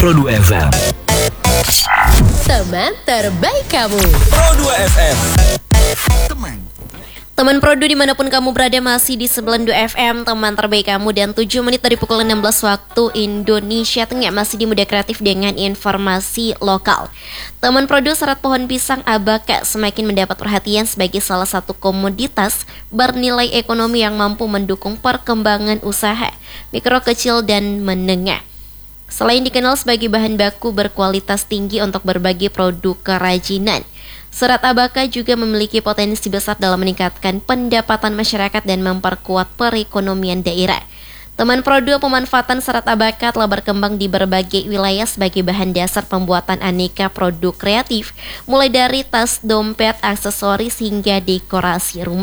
Pro 2 FM. Teman terbaik kamu. Pro 2 FM. Teman Pro 2 dimanapun kamu berada, masih di 92 FM, teman terbaik kamu. Dan 7 menit dari pukul 16 waktu Indonesia Tengah, masih di Muda Kreatif dengan informasi lokal. Teman Pro 2, serat pohon pisang Abaka semakin mendapat perhatian sebagai salah satu komoditas bernilai ekonomi yang mampu mendukung perkembangan usaha mikro, kecil, dan menengah. Selain dikenal sebagai bahan baku berkualitas tinggi untuk berbagai produk kerajinan, serat Abaka juga memiliki potensi besar dalam meningkatkan pendapatan masyarakat dan memperkuat perekonomian daerah. Teman Pro 2, pemanfaatan serat Abaka telah berkembang di berbagai wilayah sebagai bahan dasar pembuatan aneka produk kreatif, mulai dari tas, dompet, aksesoris, hingga dekorasi rumah.